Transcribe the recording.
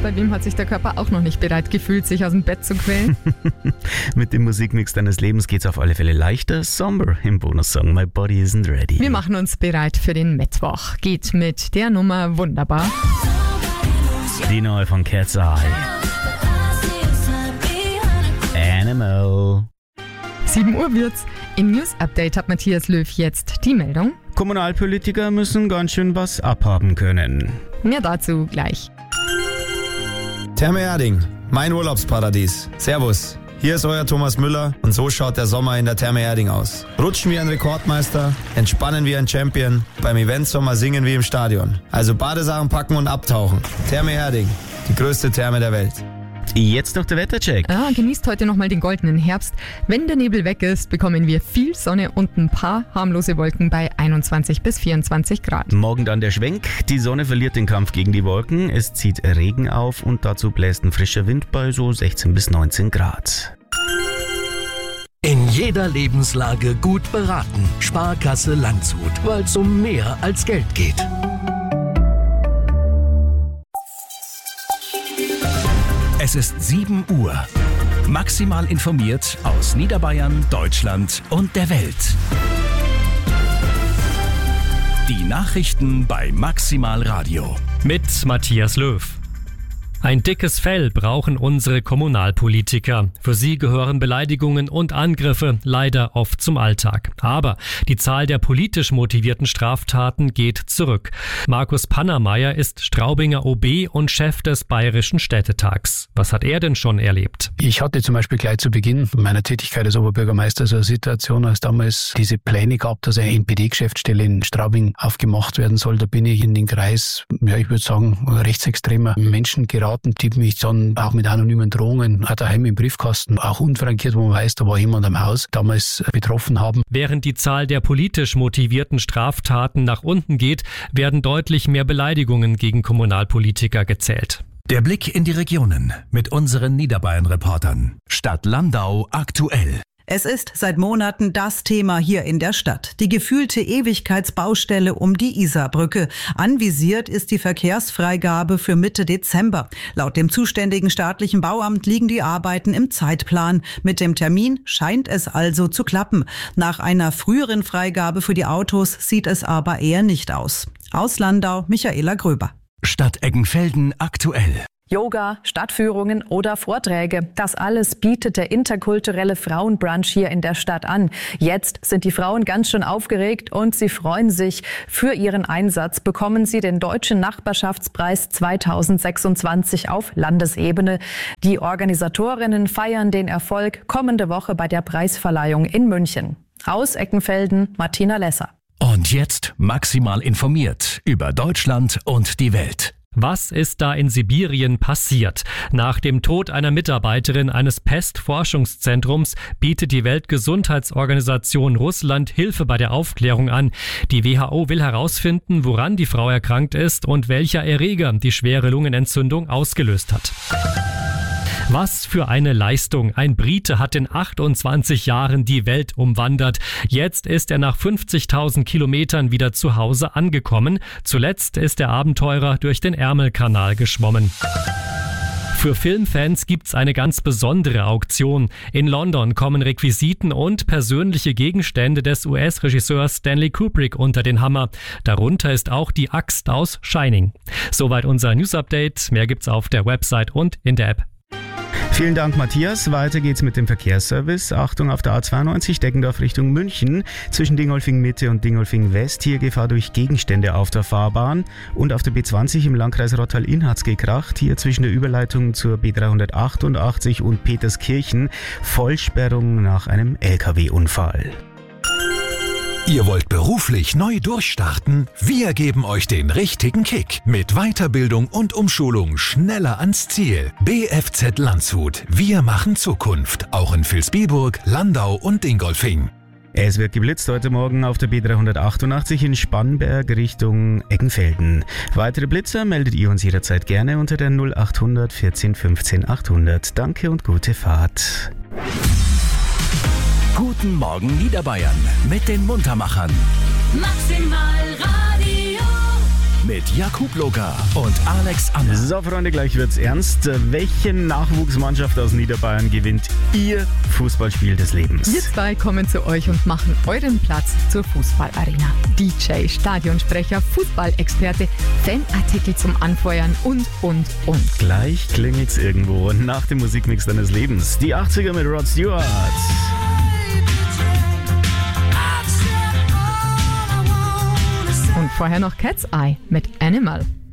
bei wem hat sich der Körper auch noch nicht bereit gefühlt, sich aus dem Bett zu quälen? Mit dem Musikmix deines Lebens geht's auf alle Fälle leichter. Somber im Bonussong My Body Isn't Ready. Wir machen uns bereit für den Mittwoch. Geht mit der Nummer Wunderbar. Die neue von Cat's Eye. Animal. 7 Uhr wird's. Im News-Update hat Matthias Löw jetzt die Meldung. Kommunalpolitiker müssen ganz schön was abhaben können. Mehr dazu gleich. Therme Erding, mein Urlaubsparadies. Servus, hier ist euer Thomas Müller und so schaut der Sommer in der Therme Erding aus. Rutschen wie ein Rekordmeister, entspannen wie ein Champion, beim Eventsommer singen wie im Stadion. Also Badesachen packen und abtauchen. Therme Erding, die größte Therme der Welt. Jetzt noch der Wettercheck. Genießt heute nochmal den goldenen Herbst. Wenn der Nebel weg ist, bekommen wir viel Sonne und ein paar harmlose Wolken bei 21 bis 24 Grad. Morgen dann der Schwenk. Die Sonne verliert den Kampf gegen die Wolken. Es zieht Regen auf und dazu bläst ein frischer Wind bei so 16 bis 19 Grad. In jeder Lebenslage gut beraten. Sparkasse Landshut, weil es um mehr als Geld geht. Es ist 7 Uhr. Maximal informiert aus Niederbayern, Deutschland und der Welt. Die Nachrichten bei Maximal Radio. Mit Matthias Löw. Ein dickes Fell brauchen unsere Kommunalpolitiker. Für sie gehören Beleidigungen und Angriffe leider oft zum Alltag. Aber die Zahl der politisch motivierten Straftaten geht zurück. Markus Pannermeier ist Straubinger OB und Chef des Bayerischen Städtetags. Was hat er denn schon erlebt? Ich hatte zum Beispiel gleich zu Beginn meiner Tätigkeit als Oberbürgermeister so eine Situation, als damals diese Pläne gab, dass eine NPD-Geschäftsstelle in Straubing aufgemacht werden soll. Da bin ich in den Kreis, ich würde sagen, rechtsextremer Menschen geraten, die mich dann auch mit anonymen Drohungen daheim im Briefkasten, auch unfrankiert, wo man weiß, da war jemand am Haus, damals betroffen haben. Während die Zahl der politisch motivierten Straftaten nach unten geht, werden deutlich mehr Beleidigungen gegen Kommunalpolitiker gezählt. Der Blick in die Regionen mit unseren Niederbayern-Reportern. Stadt Landau aktuell. Es ist seit Monaten das Thema hier in der Stadt. Die gefühlte Ewigkeitsbaustelle um die Isarbrücke. Anvisiert ist die Verkehrsfreigabe für Mitte Dezember. Laut dem zuständigen staatlichen Bauamt liegen die Arbeiten im Zeitplan. Mit dem Termin scheint es also zu klappen. Nach einer früheren Freigabe für die Autos sieht es aber eher nicht aus. Aus Landau, Michaela Gröber. Stadt Eggenfelden aktuell. Yoga, Stadtführungen oder Vorträge. Das alles bietet der interkulturelle Frauenbrunch hier in der Stadt an. Jetzt sind die Frauen ganz schön aufgeregt und sie freuen sich. Für ihren Einsatz bekommen sie den Deutschen Nachbarschaftspreis 2026 auf Landesebene. Die Organisatorinnen feiern den Erfolg kommende Woche bei der Preisverleihung in München. Aus Eckenfelden, Martina Lesser. Und jetzt maximal informiert über Deutschland und die Welt. Was ist da in Sibirien passiert? Nach dem Tod einer Mitarbeiterin eines Pestforschungszentrums bietet die Weltgesundheitsorganisation Russland Hilfe bei der Aufklärung an. Die WHO will herausfinden, woran die Frau erkrankt ist und welcher Erreger die schwere Lungenentzündung ausgelöst hat. Was für eine Leistung. Ein Brite hat in 28 Jahren die Welt umwandert. Jetzt ist er nach 50.000 Kilometern wieder zu Hause angekommen. Zuletzt ist der Abenteurer durch den Ärmelkanal geschwommen. Für Filmfans gibt's eine ganz besondere Auktion. In London kommen Requisiten und persönliche Gegenstände des US-Regisseurs Stanley Kubrick unter den Hammer. Darunter ist auch die Axt aus Shining. Soweit unser News-Update. Mehr gibt's auf der Website und in der App. Vielen Dank, Matthias. Weiter geht's mit dem Verkehrsservice. Achtung auf der A92 Deggendorf Richtung München. Zwischen Dingolfing Mitte und Dingolfing West hier Gefahr durch Gegenstände auf der Fahrbahn. Und auf der B20 im Landkreis Rottal-Inn hat's gekracht. Hier zwischen der Überleitung zur B388 und Peterskirchen. Vollsperrung nach einem LKW-Unfall. Ihr wollt beruflich neu durchstarten? Wir geben euch den richtigen Kick. Mit Weiterbildung und Umschulung schneller ans Ziel. BFZ Landshut. Wir machen Zukunft. Auch in Vilsbiburg, Landau und Dingolfing. Es wird geblitzt heute Morgen auf der B388 in Spannberg Richtung Eggenfelden. Weitere Blitzer meldet ihr uns jederzeit gerne unter der 0800 14 15 800. Danke und gute Fahrt. Guten Morgen Niederbayern mit den Muntermachern. Maximal Radio. mit Jakub Logar und Alex Anna. So, Freunde, gleich wird's ernst. Welche Nachwuchsmannschaft aus Niederbayern gewinnt ihr Fußballspiel des Lebens? Wir zwei kommen zu euch und machen euren Platz zur Fußballarena. DJ, Stadionsprecher, Fußballexperte, Fanartikel zum Anfeuern und. Gleich klingelt's irgendwo nach dem Musikmix deines Lebens. Die 80er mit Rod Stewart. Und vorher noch Cat's Eye mit Animal.